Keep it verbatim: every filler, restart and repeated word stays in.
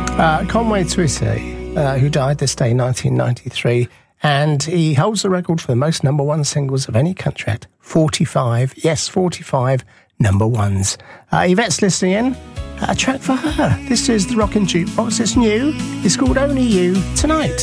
Uh, Conway Twitty, uh, who died this day, nineteen ninety-three, and he holds the record for the most number one singles of any country act. forty-five, yes, forty-five number ones. Uh, Yvette's listening in. A track for her. This is the Rockin' Jukebox. It's new. It's called Only You Tonight.